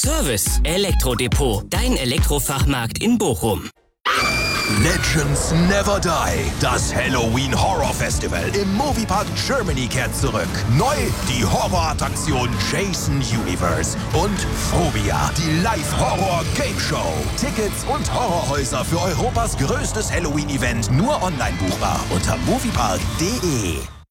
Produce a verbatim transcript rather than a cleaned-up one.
Service Elektrodepot, dein Elektrofachmarkt in Bochum. Legends Never Die. Das Halloween Horror Festival im Moviepark Germany kehrt zurück. Neu die Horrorattraktion Jason Universe und Phobia, die Live-Horror-Game-Show. Tickets und Horrorhäuser für Europas größtes Halloween-Event nur online buchbar unter moviepark punkt de.